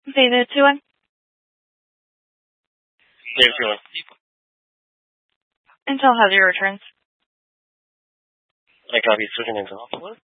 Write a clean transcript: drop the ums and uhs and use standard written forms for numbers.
Zeta 2-1. Zeta 2-1. Intel has your returns. I copy switching into Alpha 1.